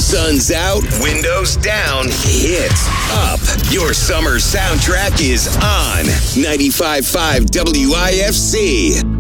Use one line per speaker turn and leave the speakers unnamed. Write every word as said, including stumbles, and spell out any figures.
Sun's out, windows down, hit up. Your summer soundtrack is on ninety-five point five W I F C.